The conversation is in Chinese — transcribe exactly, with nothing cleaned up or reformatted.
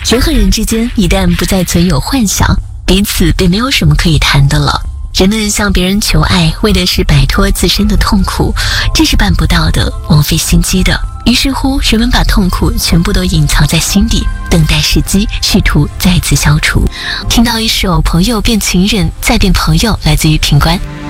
人和人之间一旦不再存有幻想，彼此便没有什么可以谈的了。人们向别人求爱，为的是摆脱自身的痛苦，这是办不到的，枉费心机的。于是乎，人们把痛苦全部都隐藏在心底，等待时机，试图再次消除。听到一首《朋友变情人，再变朋友》，来自于品冠。